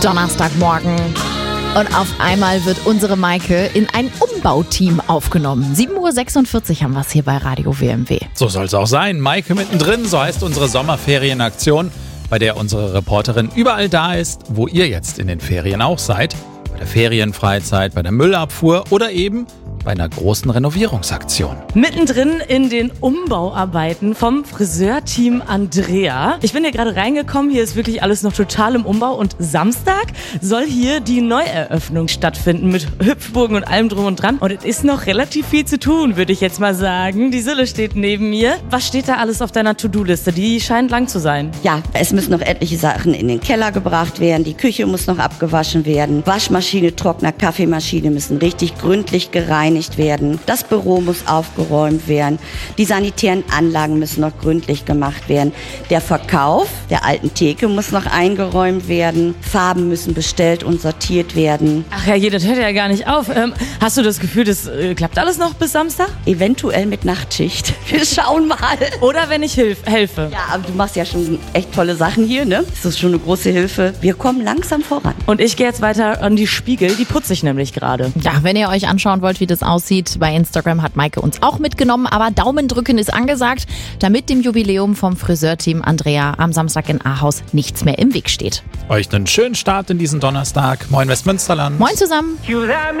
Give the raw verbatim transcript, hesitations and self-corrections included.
Donnerstagmorgen. Und auf einmal wird unsere Maike in ein Umbauteam aufgenommen. sieben Uhr sechsundvierzig haben wir es hier bei Radio W M W. So soll es auch sein. Maike mittendrin, so heißt unsere Sommerferienaktion, bei der unsere Reporterin überall da ist, wo ihr jetzt in den Ferien auch seid. Bei der Ferienfreizeit, bei der Müllabfuhr oder eben bei einer großen Renovierungsaktion. Mittendrin in den Umbauarbeiten vom Friseurteam Andrea. Ich bin hier gerade reingekommen, hier ist wirklich alles noch total im Umbau und Samstag soll hier die Neueröffnung stattfinden mit Hüpfburgen und allem drum und dran. Und es ist noch relativ viel zu tun, würde ich jetzt mal sagen. Die Sille steht neben mir. Was steht da alles auf deiner To-Do-Liste? Die scheint lang zu sein. Ja, es müssen noch etliche Sachen in den Keller gebracht werden. Die Küche muss noch abgewaschen werden. Waschmaschine, Trockner, Kaffeemaschine müssen richtig gründlich gereinigt werden. Das Büro muss aufgeräumt werden. Die sanitären Anlagen müssen noch gründlich gemacht werden. Der Verkauf der alten Theke muss noch eingeräumt werden. Farben müssen bestellt und sortiert werden. Ach ja, das hört ja gar nicht auf. Ähm, hast du das Gefühl, das äh, klappt alles noch bis Samstag? Eventuell mit Nachtschicht. Wir schauen mal. Oder wenn ich hilf, helfe. Ja, aber du machst ja schon echt tolle Sachen hier, ne? Das ist schon eine große Hilfe. Wir kommen langsam voran. Und ich gehe jetzt weiter an die Spiegel. Die putze ich nämlich gerade. Ja, wenn ihr euch anschauen wollt, wie das aussieht, bei Instagram hat Maike uns auch mitgenommen, aber Daumen drücken ist angesagt, damit dem Jubiläum vom Friseurteam Andrea am Samstag in Ahaus nichts mehr im Weg steht. Euch einen schönen Start in diesen Donnerstag. Moin Westmünsterland. Moin zusammen.